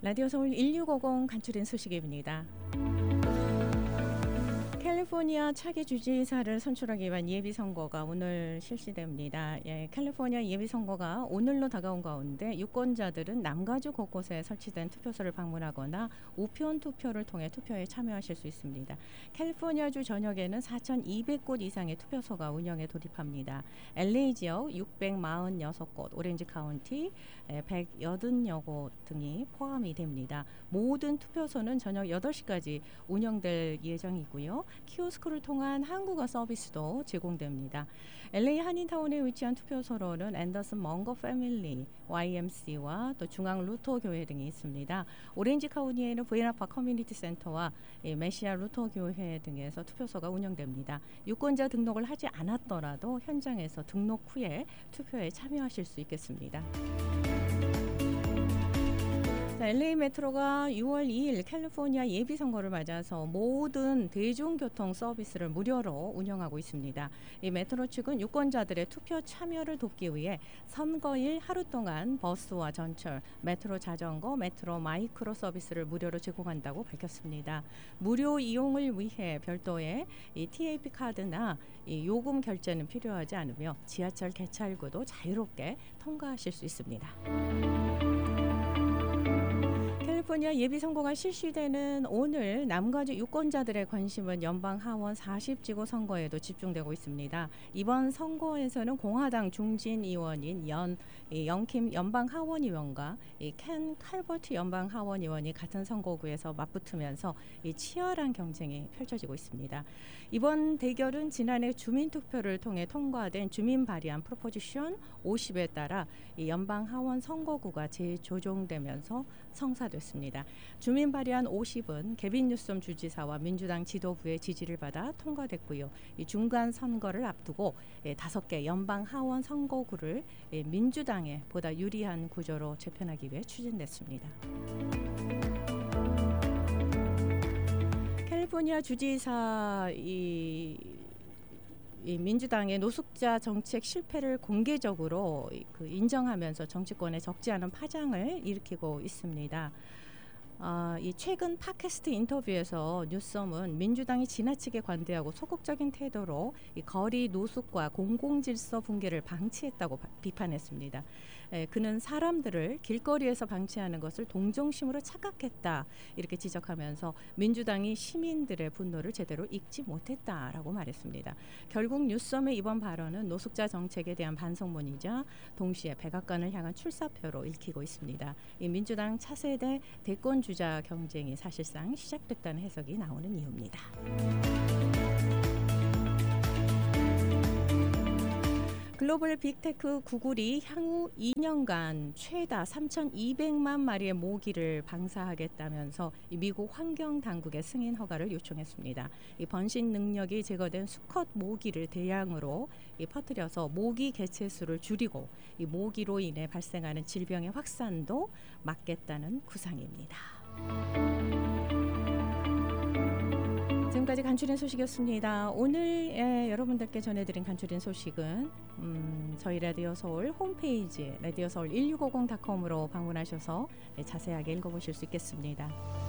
라디오 서울 1650 간추린 소식입니다. 캘리포니아 차기 주지사를 선출하기 위한 예비선거가 오늘 실시됩니다. 캘리포니아 예비선거가 오늘로 다가온 가운데 유권자들은 남가주 곳곳에 설치된 투표소를 방문하거나 우편 투표를 통해 투표에 참여하실 수 있습니다. 캘리포니아주 전역에는 4,200곳 이상의 투표소가 운영에 돌입합니다. LA 지역 646곳, 오렌지 카운티 180여 곳 등이 포함이 됩니다. 모든 투표소는 저녁 8시까지 운영될 예정이고요. 키오스크를 통한 한국어 서비스도 제공됩니다. LA 한인타운에 위치한 투표소로는 앤더슨 먼거 패밀리, YMC와 또 중앙 루터 교회 등이 있습니다. 오렌지 카운티에는 부에나파 커뮤니티 센터와 메시아 루터 교회 등에서 투표소가 운영됩니다. 유권자 등록을 하지 않았더라도 현장에서 등록 후에 투표에 참여하실 수 있겠습니다. LA 메트로가 6월 2일 캘리포니아 예비선거를 맞아서 모든 대중교통 서비스를 무료로 운영하고 있습니다. 이 메트로 측은 유권자들의 투표 참여를 돕기 위해 선거일 하루 동안 버스와 전철, 메트로 자전거, 메트로 마이크로 서비스를 무료로 제공한다고 밝혔습니다. 무료 이용을 위해 별도의 이 TAP 카드나 이 요금 결제는 필요하지 않으며 지하철 개찰구도 자유롭게 통과하실 수 있습니다. 캘리포니아 예비선거가 실시되는 오늘 남가주 유권자들의 관심은 연방 하원 40지구 선거에도 집중되고 있습니다. 이번 선거에서는 공화당 중진 의원인 영킴 연방 하원의원과 켄 칼버트 연방 하원의원이 같은 선거구에서 맞붙으면서 치열한 경쟁이 펼쳐지고 있습니다. 이번 대결은 지난해 주민투표를 통해 통과된 주민 발의안 프로포지션 50에 따라 연방 하원 선거구가 재조정되면서 성사됐습니다. 주민 발의안 50은 개빈 뉴섬 주지사와 민주당 지도부의 지지를 받아 통과됐고요. 이 중간 선거를 앞두고 5개 연방 하원 선거구를 민주당에 보다 유리한 구조로 재편하기 위해 추진됐습니다. 캘리포니아 주지사 이 민주당의 노숙자 정책 실패를 공개적으로 인정하면서 정치권에 적지 않은 파장을 일으키고 있습니다. 이 최근 팟캐스트 인터뷰에서 뉴섬은 민주당이 지나치게 관대하고 소극적인 태도로 이 거리 노숙과 공공질서 붕괴를 방치했다고 비판했습니다. 그는 사람들을 길거리에서 방치하는 것을 동정심으로 착각했다 이렇게 지적하면서 민주당이 시민들의 분노를 제대로 읽지 못했다라고 말했습니다. 결국 뉴섬의 이번 발언은 노숙자 정책에 대한 반성문이자 동시에 백악관을 향한 출사표로 읽히고 있습니다. 이 민주당 차세대 대권 주자 경쟁이 사실상 시작됐다는 해석이 나오는 이유입니다. 글로벌 빅테크 구글이 향후 2년간 최다 3,200만 마리의 모기를 방사하겠다면서 미국 환경당국의 승인 허가를 요청했습니다. 이 번식 능력이 제거된 수컷 모기를 대량으로 퍼뜨려서 모기 개체수를 줄이고 이 모기로 인해 발생하는 질병의 확산도 막겠다는 구상입니다. 지금까지 간추린 소식이었습니다. 오늘 여러분들께 전해드린 간추린 소식은 저희 라디오 서울 홈페이지 라디오서울1650.com으로 방문하셔서 자세하게 읽어보실 수 있겠습니다.